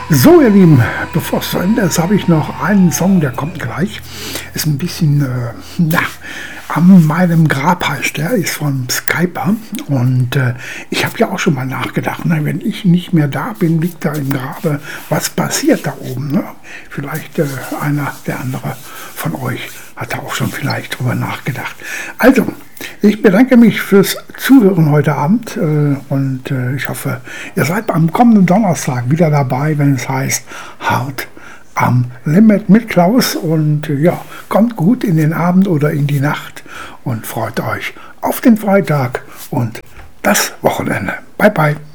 So, ihr Lieben, bevor es zu Ende ist, habe ich noch einen Song, der kommt gleich. Ist ein bisschen, an meinem Grab heißt der, ist von Skyper. Und ich habe ja auch schon mal nachgedacht, ne, wenn ich nicht mehr da bin, liegt da im Grabe, was passiert da oben? Ne? Vielleicht einer, der andere von euch hat da auch schon vielleicht drüber nachgedacht. Also, ich bedanke mich fürs Zuhören heute Abend und ich hoffe, ihr seid am kommenden Donnerstag wieder dabei, wenn es heißt Hart am Limit mit Klaus. Und ja, kommt gut in den Abend oder in die Nacht und freut euch auf den Freitag und das Wochenende. Bye bye.